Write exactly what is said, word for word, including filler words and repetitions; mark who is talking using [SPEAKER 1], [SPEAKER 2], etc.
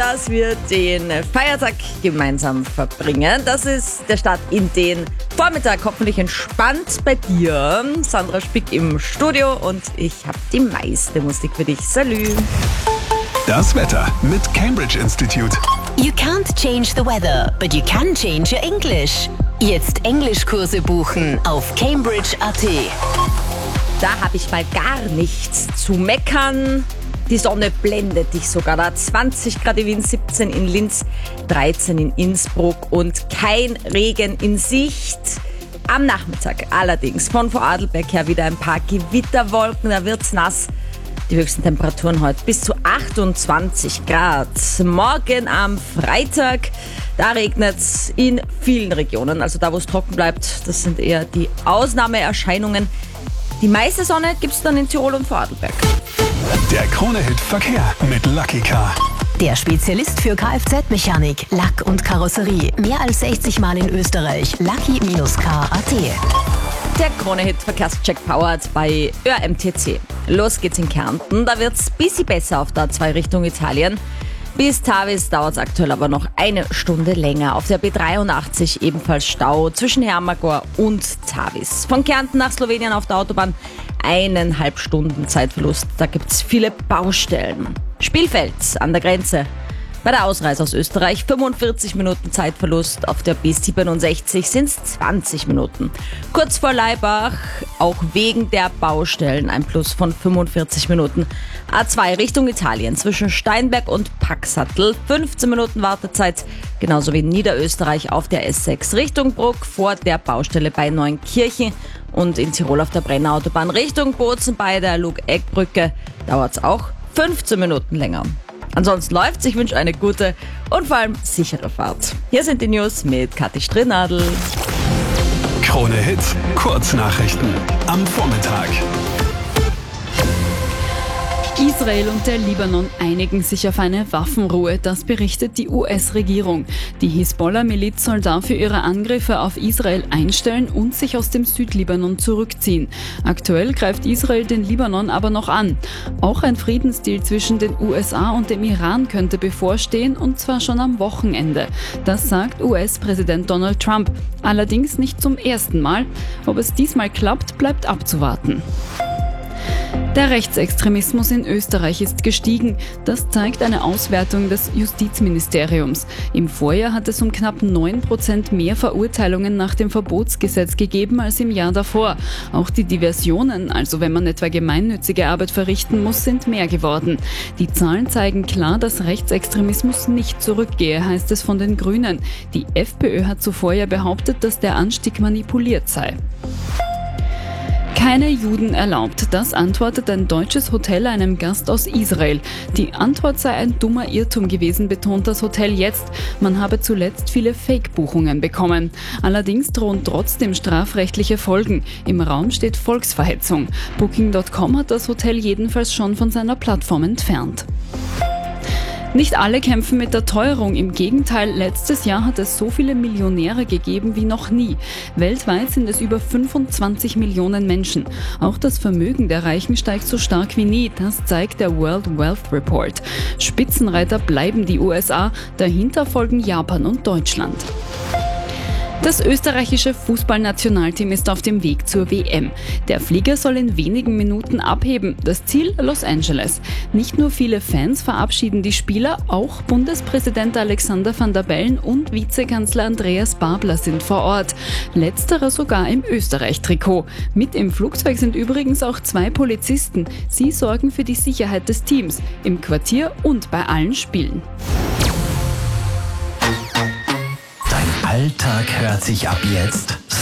[SPEAKER 1] dass wir den Feiertag gemeinsam verbringen. Das ist der Start in den Vormittag. Hoffentlich entspannt bei dir. Sandra Spick im Studio und ich habe die meiste Musik für dich. Salü.
[SPEAKER 2] Das Wetter mit Cambridge Institute.
[SPEAKER 3] You can't change the weather, but you can change your English. Jetzt Englischkurse buchen auf cambridge punkt a t.
[SPEAKER 1] Da habe ich mal gar nichts zu meckern. Die Sonne blendet dich sogar da. zwanzig Grad in Wien, siebzehn in Linz, dreizehn in Innsbruck und kein Regen in Sicht. Am Nachmittag allerdings von Vorarlberg her wieder ein paar Gewitterwolken, da wird's nass. Die höchsten Temperaturen heute bis zu achtundzwanzig Grad. Morgen am Freitag, da regnet's in vielen Regionen. Also da, wo es trocken bleibt, das sind eher die Ausnahmeerscheinungen. Die meiste Sonne gibt's dann in Tirol und Vorarlberg.
[SPEAKER 2] Der Krone-Hit Verkehr mit Lucky Car.
[SPEAKER 3] Der Spezialist für Kfz-Mechanik, Lack und Karosserie. Mehr als sechzig Mal in Österreich. lucky Bindestrich car punkt a t.
[SPEAKER 1] Der Krone-Hit Verkehrscheck powered bei Ö R M T C. Los geht's in Kärnten. Da wird's ein bisschen besser auf der A zwei Richtung Italien. Bis Tavis dauert es aktuell aber noch eine Stunde länger. Auf der B dreiundachtzig ebenfalls Stau zwischen Hermagor und Tavis. Von Kärnten nach Slowenien auf der Autobahn eineinhalb Stunden Zeitverlust. Da gibt's viele Baustellen. Spielfeld an der Grenze. Bei der Ausreise aus Österreich fünfundvierzig Minuten Zeitverlust, auf der B siebenundsechzig sind es zwanzig Minuten. Kurz vor Laibach, auch wegen der Baustellen, ein Plus von fünfundvierzig Minuten. A zwei Richtung Italien zwischen Steinberg und Packsattel, fünfzehn Minuten Wartezeit, genauso wie in Niederösterreich auf der S sechs Richtung Bruck vor der Baustelle bei Neunkirchen. Und in Tirol auf der Brenner-Autobahn Richtung Bozen bei der Lug-Eck-Brücke dauert es auch fünfzehn Minuten länger. Ansonsten läuft's. Ich wünsche eine gute und vor allem sichere Fahrt. Hier sind die News mit Kathi Strinnadl.
[SPEAKER 2] Krone-Hit Kurznachrichten am Vormittag.
[SPEAKER 4] Israel und der Libanon einigen sich auf eine Waffenruhe, das berichtet die U S-Regierung. Die Hisbollah-Miliz soll dafür ihre Angriffe auf Israel einstellen und sich aus dem Südlibanon zurückziehen. Aktuell greift Israel den Libanon aber noch an. Auch ein Friedensdeal zwischen den U S A und dem Iran könnte bevorstehen, und zwar schon am Wochenende. Das sagt U S-Präsident Donald Trump. Allerdings nicht zum ersten Mal. Ob es diesmal klappt, bleibt abzuwarten. Der Rechtsextremismus in Österreich ist gestiegen. Das zeigt eine Auswertung des Justizministeriums. Im Vorjahr hat es um knapp neun Prozent mehr Verurteilungen nach dem Verbotsgesetz gegeben als im Jahr davor. Auch die Diversionen, also wenn man etwa gemeinnützige Arbeit verrichten muss, sind mehr geworden. Die Zahlen zeigen klar, dass Rechtsextremismus nicht zurückgehe, heißt es von den Grünen. Die FPÖ hat zuvor ja behauptet, dass der Anstieg manipuliert sei. Keine Juden erlaubt, das antwortet ein deutsches Hotel einem Gast aus Israel. Die Antwort sei ein dummer Irrtum gewesen, betont das Hotel jetzt. Man habe zuletzt viele Fake-Buchungen bekommen. Allerdings drohen trotzdem strafrechtliche Folgen. Im Raum steht Volksverhetzung. Booking Punkt com hat das Hotel jedenfalls schon von seiner Plattform entfernt. Nicht alle kämpfen mit der Teuerung. Im Gegenteil, letztes Jahr hat es so viele Millionäre gegeben wie noch nie. Weltweit sind es über fünfundzwanzig Millionen Menschen. Auch das Vermögen der Reichen steigt so stark wie nie. Das zeigt der World Wealth Report. Spitzenreiter bleiben die U S A, dahinter folgen Japan und Deutschland. Das österreichische Fußballnationalteam ist auf dem Weg zur W M. Der Flieger soll in wenigen Minuten abheben. Das Ziel Los Angeles. Nicht nur viele Fans verabschieden die Spieler, auch Bundespräsident Alexander Van der Bellen und Vizekanzler Andreas Babler sind vor Ort. Letzterer sogar im Österreich-Trikot. Mit im Flugzeug sind übrigens auch zwei Polizisten. Sie sorgen für die Sicherheit des Teams, im Quartier und bei allen Spielen.
[SPEAKER 5] Alltag hört sich ab jetzt